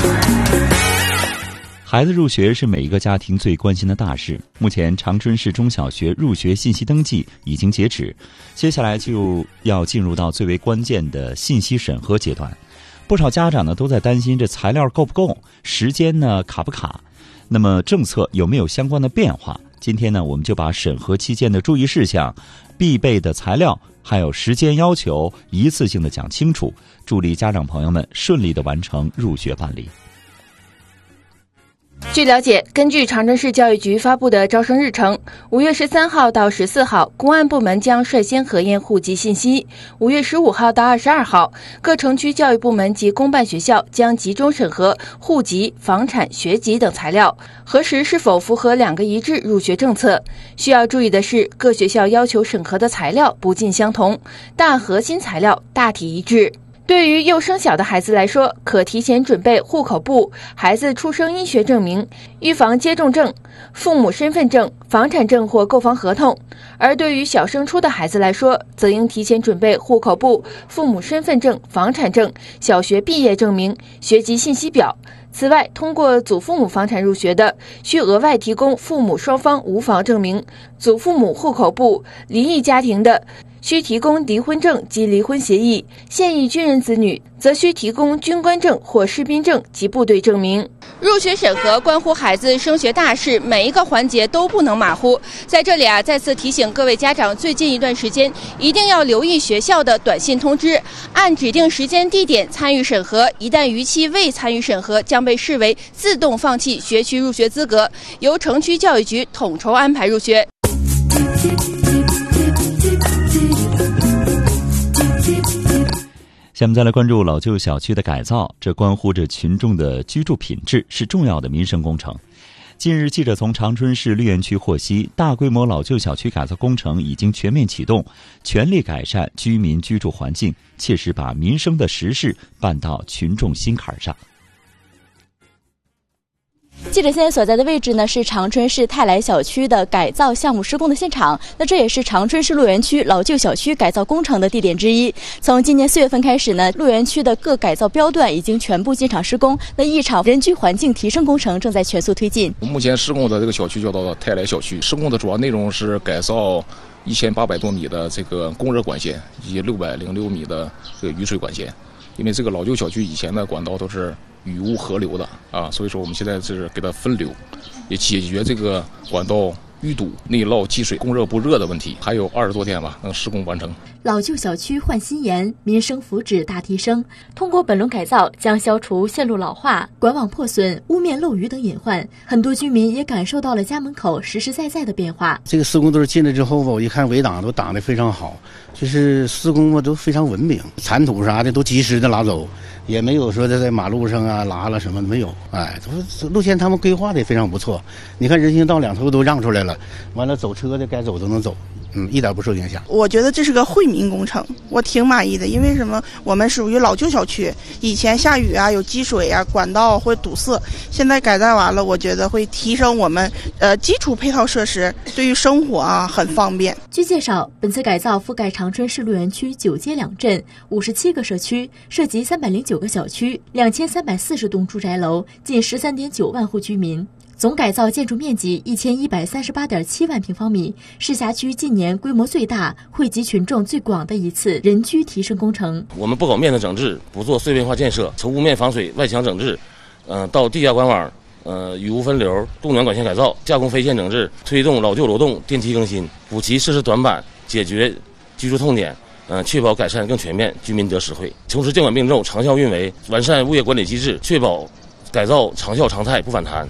孩子入学是每一个家庭最关心的大事。目前长春市中小学入学信息登记已经截止，接下来就要进入到最为关键的信息审核阶段。不少家长呢都在担心这材料够不够，时间呢卡不卡，那么政策有没有相关的变化？今天呢我们就把审核期间的注意事项、必备的材料还有时间要求一次性的讲清楚，助力家长朋友们顺利的完成入学办理。 据了解，根据长春市教育局发布的招生日程，5月13号到14号，公安部门将率先核验户籍信息；5月15号到22号，各城区教育部门及公办学校将集中审核户籍、房产、学籍等材料，核实是否符合2个一致入学政策。需要注意的是，各学校要求审核的材料不尽相同，但核心材料大体一致。对于幼升小的孩子来说，可提前准备户口簿、孩子出生医学证明、预防接种证、父母身份证、房产证或购房合同；而对于小升初的孩子来说，则应提前准备户口簿、父母身份证、房产证、小学毕业证明、学籍信息表。此外，通过祖父母房产入学的，需额外提供父母双方无房证明、祖父母户口簿；离异家庭的，需提供离婚证及离婚协议；现役军人子女则需提供军官证或士兵证及部队证明。入学审核关乎孩子升学大事，每一个环节都不能马虎。在这里再次提醒各位家长，最近一段时间一定要留意学校的短信通知，按指定时间地点参与审核。一旦逾期未参与审核，将被视为自动放弃学区入学资格，由城区教育局统筹安排入学。 下面再来关注老旧小区的改造，这关乎着群众的居住品质，是重要的民生工程。近日，记者从长春市绿园区获悉，大规模老旧小区改造工程已经全面启动，全力改善居民居住环境，切实把民生的实事办到群众心坎上。 记者现在所在的位置呢，是长春市泰来小区的改造项目施工的现场。那这也是长春市鹿园区老旧小区改造工程的地点之一。从今年4月份开始呢，鹿园区的各改造标段已经全部进场施工。那一场人居环境提升工程正在全速推进。 目前施工的这个小区叫做泰来小区，施工的主要内容是改造1800多米的这个供热管线以及606米的这个雨水管线。因为这个老旧小区以前的管道都是雨污合流的所以说我们现在是给它分流，也解决这个管道淤堵、内涝积水、供热不热的问题。还有20多天吧，能施工完成。 老旧小区焕新颜，民生福祉大提升。通过本轮改造，将消除线路老化、管网破损、屋面漏雨等隐患。很多居民也感受到了家门口实实在在的变化。 这个施工队进来之后吧，我一看围挡都挡得非常好，就是施工吧都非常文明，铲土啥的都及时的拉走，也没有说在马路上拉了什么的没有。路线他们规划的也非常不错。你看人行道两头都让出来了，完了走车的该走都能走。一点不受影响。 我觉得这是个惠民工程，我挺满意的。因为什么？我们属于老旧小区，以前下雨有积水管道会堵塞，现在改造完了，我觉得会提升我们基础配套设施，对于生活很方便。 据介绍，本次改造覆盖长春市鹿园区9街2镇57个社区，涉及309个小区，2340栋住宅楼，近13.9万户居民。总改造建筑面积1138.7万平方米，是辖区近年规模最大、惠及群众最广的一次人居提升工程。 我们不搞面的整治，不做碎片化建设，从屋面防水、外墙整治，到地下管网、雨污分流、供暖管线改造、加工飞线整治，推动老旧楼栋电梯更新，补齐设施短板，解决居住痛点。确保改善更全面，居民得实惠。同时监管并重，长效运维，完善物业管理机制，确保改造长效常态，不反弹。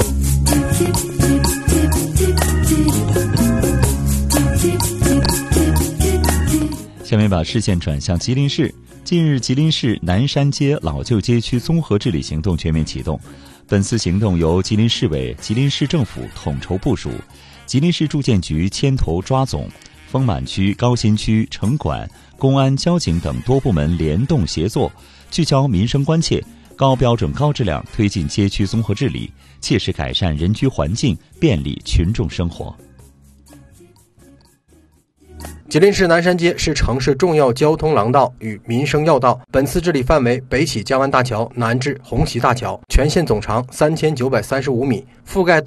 下面把视线转向吉林市。近日，吉林市南山街老旧街区综合治理行动全面启动。本次行动由吉林市委、吉林市政府统筹部署，吉林市住建局牵头抓总，丰满区、高新区、城管、公安、交警等多部门联动协作，聚焦民生关切，高标准高质量推进街区综合治理，切实改善人居环境，便利群众生活。 吉林市南山街是城市重要交通廊道与民生要道，本次治理范围北起江湾大桥，南至红旗大桥，全线总长3935米，覆盖